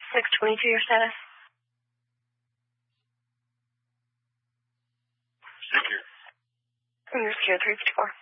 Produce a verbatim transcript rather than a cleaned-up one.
six twenty-two, your status? Secure. You're secure, three fifty-four.